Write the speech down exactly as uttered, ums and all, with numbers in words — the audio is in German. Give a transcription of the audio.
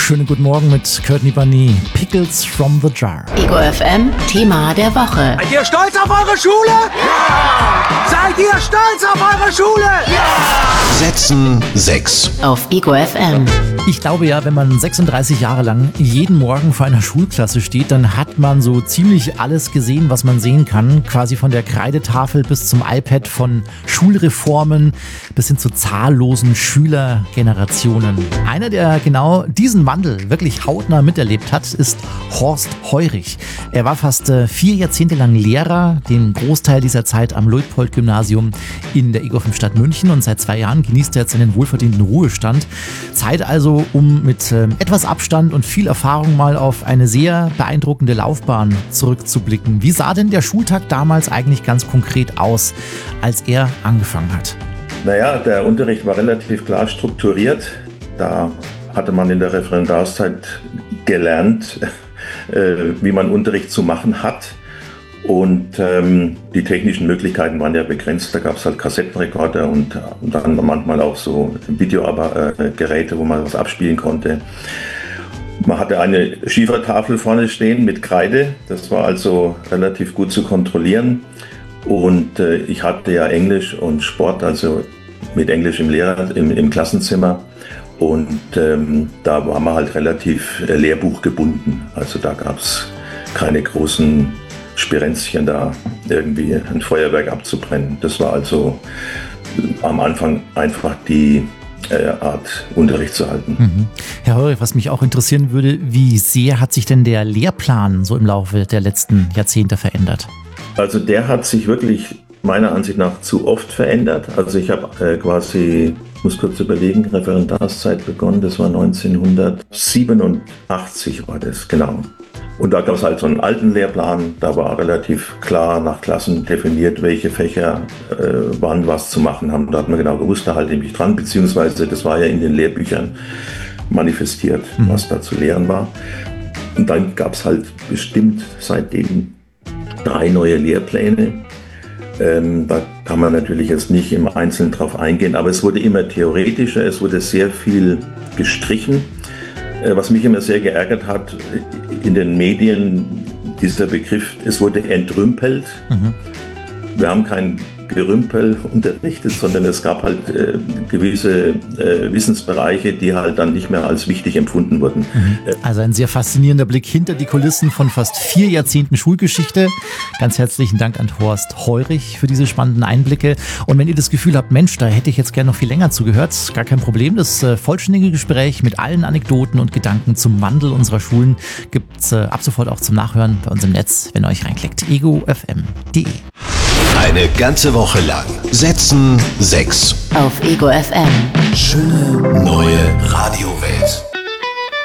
Schönen guten Morgen mit Kurt Nibani. Pickles from the Jar. Ego F M, Thema der Woche. Seid ihr stolz auf eure Schule? Ja! Seid ihr stolz auf eure Schule? Ja! Sätzen sechs. Auf Ego F M. Ich glaube ja, wenn man sechsunddreißig Jahre lang jeden Morgen vor einer Schulklasse steht, dann hat man so ziemlich alles gesehen, was man sehen kann. Quasi von der Kreidetafel bis zum iPad, von Schulreformen bis hin zu zahllosen Schülergenerationen. Einer, der genau diesen Wandel wirklich hautnah miterlebt hat, ist Horst Heurich. Er war fast äh, vier Jahrzehnte lang Lehrer, den Großteil dieser Zeit am Luitpold-Gymnasium in der Ego F M-Stadt München, und seit zwei Jahren genießt er jetzt einen wohlverdienten Ruhestand. Zeit also, um mit äh, etwas Abstand und viel Erfahrung mal auf eine sehr beeindruckende Laufbahn zurückzublicken. Wie sah denn der Schultag damals eigentlich ganz konkret aus, als er angefangen hat? Naja, der Unterricht war relativ klar strukturiert. Da hatte man in der Referendarszeit gelernt, äh, wie man Unterricht zu machen hat. Und ähm, die technischen Möglichkeiten waren ja begrenzt. Da gab es halt Kassettenrekorder und, und dann manchmal auch so Videogeräte, wo man was abspielen konnte. Man hatte eine Schiefertafel vorne stehen mit Kreide. Das war also relativ gut zu kontrollieren. Und äh, ich hatte ja Englisch und Sport, also mit Englisch im Lehrer, im, im Klassenzimmer. Und ähm, da war man halt relativ äh, lehrbuchgebunden. Also da gab es keine großen Spirenzchen, da irgendwie ein Feuerwerk abzubrennen. Das war also am Anfang einfach die äh, Art, Unterricht zu halten. Mhm. Herr Heurich, was mich auch interessieren würde, wie sehr hat sich denn der Lehrplan so im Laufe der letzten Jahrzehnte verändert? Also der hat sich wirklich meiner Ansicht nach zu oft verändert. Also ich habe äh, quasi, ich muss kurz überlegen, Referendarszeit begonnen, das war neunzehnhundertsiebenundachtzig war das, genau. Und da gab es halt so einen alten Lehrplan, da war relativ klar nach Klassen definiert, welche Fächer äh, wann was zu machen haben. Da hat man genau gewusst, da halte ich mich dran, beziehungsweise das war ja in den Lehrbüchern manifestiert, mhm. was da zu lehren war. Und dann gab es halt bestimmt seitdem drei neue Lehrpläne. Ähm, da kann man natürlich jetzt nicht im Einzelnen drauf eingehen, aber es wurde immer theoretischer, es wurde sehr viel gestrichen. Äh, was mich immer sehr geärgert hat, in den Medien dieser Begriff, es wurde entrümpelt. Mhm. Wir haben kein Gerümpel unterrichtet, sondern es gab halt äh, gewisse äh, Wissensbereiche, die halt dann nicht mehr als wichtig empfunden wurden. Mhm. Also ein sehr faszinierender Blick hinter die Kulissen von fast vier Jahrzehnten Schulgeschichte. Ganz herzlichen Dank an Horst Heurich für diese spannenden Einblicke. Und wenn ihr das Gefühl habt, Mensch, da hätte ich jetzt gerne noch viel länger zugehört, gar kein Problem. Das äh, vollständige Gespräch mit allen Anekdoten und Gedanken zum Wandel unserer Schulen gibt es äh, ab sofort auch zum Nachhören bei uns im Netz, wenn ihr euch reinklickt. ego f m punkt d e. Eine ganze Woche lang Sätzen sechs. Auf Ego F M. Schöne neue Radiowelt.